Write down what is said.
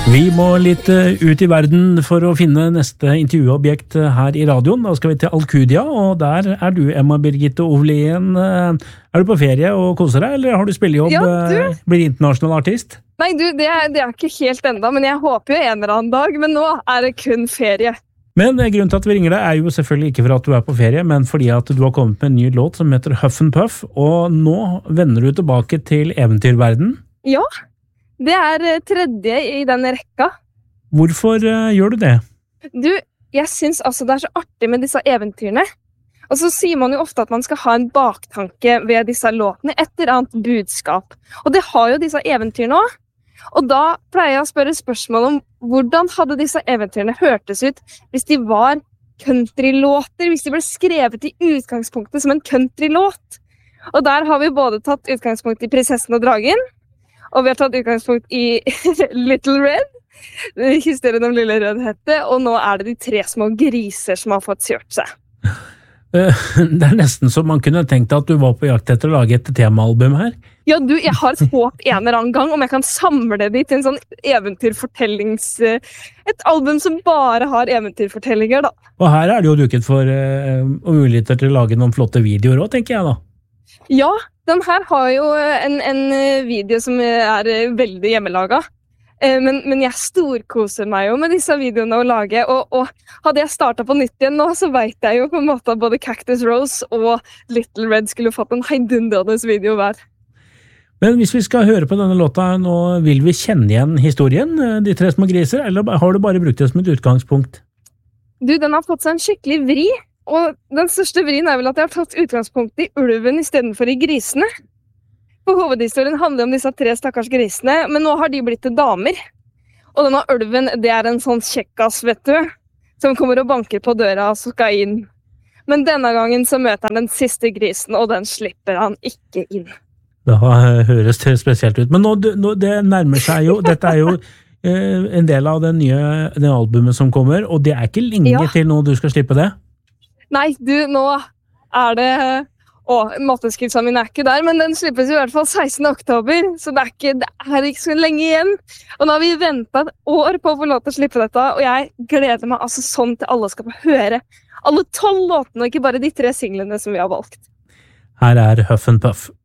Vi må litt ut i verden for å finne neste intervjuobjekt her i radioen. Da skal vi til Alcudia, og der du, Emma Birgitte Ovlien. Du på ferie og koser deg, eller har du spillejobb, blir internasjonal artist? Nei, det er ikke helt enda, men jeg håper jo en eller annen dag, men nå det kun ferie. Men grunnen til at vi ringer deg jo selvfølgelig ikke for at du på ferie, men fordi at du har kommet med en ny låt som heter Huff and Puff, og nå vender du tilbake til eventyrverden. Ja, det tredje i den rekka. Hvorfor gjør du det? Du, jeg synes altså det så artig med disse eventyrene. Og så sier man jo ofte at man skal ha en baktanke ved disse låtene, et eller annet budskap. Og det har jo disse eventyrene også. Og da pleier jeg å spørre spørsmål om hvordan hadde disse eventyrene hørtes ut hvis de var countrylåter, hvis de ble skrevet i utgangspunktet som en countrylåt. Og der har vi både tatt utgangspunkt i Prinsessen og Dragen, og vi har tatt utgangspunkt i Little Red, historien om Lille Rødhette, og nå det de 3 små griser som har fått kjørt seg. Det nesten som man kunne tenkt at du var på jakt etter å lage et temaalbum her. Ja, du, jeg har et håp en eller annen gang om jeg kan samle det til en sånn et album som bare har eventyrfortellinger, da. Og her det jo duket for muligheter til å lage noen flotte videoer også, tenker jeg da. Ja, den her har jo en video som veldig hjemmelaget. Men jeg storkoser meg jo med disse videoene å lage, og hadde jeg startet på nytt igjen nå, så vet jeg jo på en måte at både Cactus Rose og Little Red skulle fått en heidundrende video hver. Men hvis vi skal høre på denne låta nå, vil vi kjenne igjen historien, de 3 små griser, eller har du bare brukt det som et utgangspunkt? Du, den har fått seg en skikkelig vri, og den største vrien vel at jeg har tatt utgangspunkt i ulven i stedet for i grisene. For hovedhistorien handler om disse 3 stakkars grisene, men nå har de blitt til damer. Og denne ulven, det en sånn kjekkas, vet du, som kommer og banker på døra og skal inn. Men denne gangen så møter han den siste grisen, og den slipper han ikke inn. Det høres det spesielt ut. Men nå det nærmer seg jo, dette jo en del av det albumet som kommer, og det ikke lenge til nå du skal slippe det. Nei, du, nå det... Matteskrivelsen min ikke der, men den slippes i hvert fall 16. oktober, så det ikke så lenge igjen. Og nå har vi ventet et år på å få lov til å slippe dette, og jeg gleder meg altså sånn til alle skal få høre alle 12 låtene, og ikke bare de 3 singlene som vi har valgt. Her Huff and Puff.